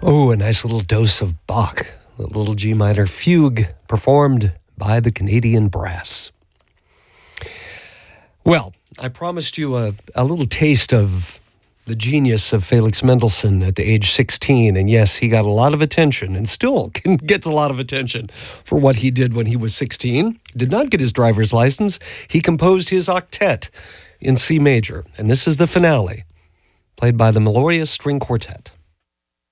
Oh, a nice little dose of Bach, a little G minor fugue performed by the Canadian Brass. Well, I promised you a little taste of the genius of Felix Mendelssohn at the age 16. And yes, he got a lot of attention and still gets a lot of attention for what he did when he was 16. Did not get his driver's license. He composed his octet in C major. And this is the finale, played by the Melodia String Quartet.